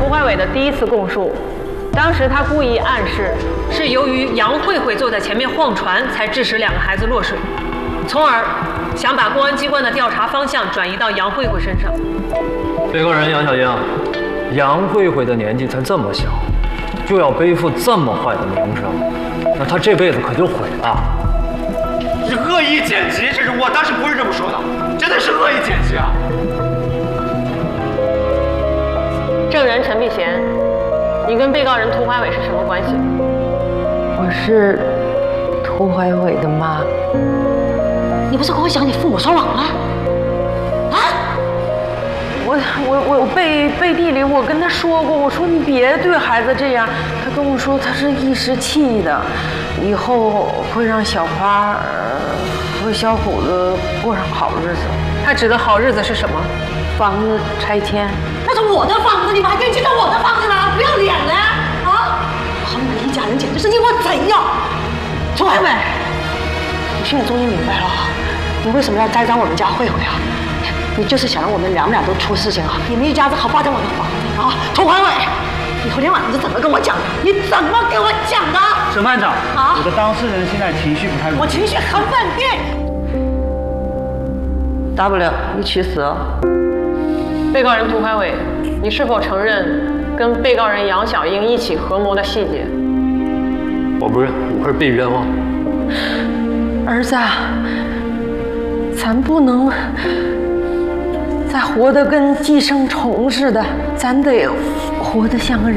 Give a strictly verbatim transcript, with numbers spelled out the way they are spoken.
涂怀伟的第一次供述，当时他故意暗示是由于杨慧慧坐在前面晃船，才致使两个孩子落水，从而想把公安机关的调查方向转移到杨慧慧身上。 被告人杨小英，杨慧慧的年纪才这么小，就要背负这么坏的名声，那她这辈子可就毁了。 是恶意剪辑，这是我当时不是这么说的，真的是恶意剪辑啊！ 证人陈碧贤，你跟被告人涂怀伟是什么关系？ 我是涂怀伟的妈。 你不是跟我讲你父母双亡吗？啊？ 我我我背背地里我跟他说过，我说你别对孩子这样。他跟我说他是一时气的，以后会让小花和小虎子过上好日子。 他指的好日子是什么？ 房子拆迁。 那是我的房子，你们还跟进到我的房子呢？不要脸了啊！他们一家人简直是因我贼呀！涂怀伟，我现在终于明白了，你为什么要栽赃我们家慧慧啊？你就是想让我们娘俩都出事情啊！你们一家子好霸占我的房子啊！涂怀伟，你昨天晚上是怎么跟我讲的？你怎么跟我讲的？ 审判长， 啊， 我的当事人现在情绪不太稳定。 我情绪很稳定。 大不了一起死啊！ 被告人涂怀伟，你是否承认跟被告人杨小英一起合谋的细节？ 我不认，我是被冤枉。 儿子，咱不能再活得跟寄生虫似的，咱得活得像个人。